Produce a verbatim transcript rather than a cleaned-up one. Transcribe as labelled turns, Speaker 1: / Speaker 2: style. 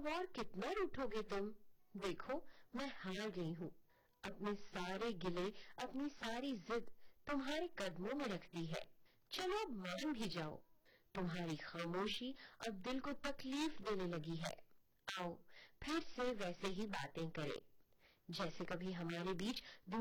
Speaker 1: अब और कितना रूठोगे तुम? देखो मैं हार गई हूँ। अपने सारे गिले, अपनी सारी जिद तुम्हारे कदमों में रख दी है। चलो अब मान भी जाओ। तुम्हारी खामोशी अब दिल को तकलीफ देने लगी है। आओ फिर से वैसे ही बातें करें जैसे कभी हमारे बीच